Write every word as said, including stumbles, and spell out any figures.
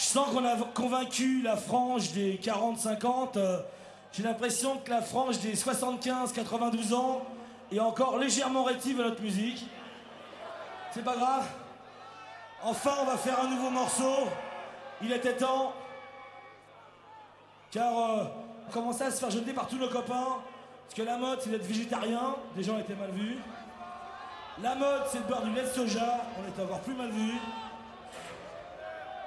sens qu'on a convaincu la frange des quarante cinquante. Euh, J'ai l'impression que la frange des soixante-quinze quatre-vingt-douze ans est encore légèrement rétive à notre musique. C'est pas grave. Enfin, on va faire un nouveau morceau. Il était temps. Car euh, on commençait à se faire jeter par tous nos copains. Parce que la mode, c'est d'être végétarien. Des gens étaient mal vus. La mode, c'est de boire du lait de soja. On était encore plus mal vus.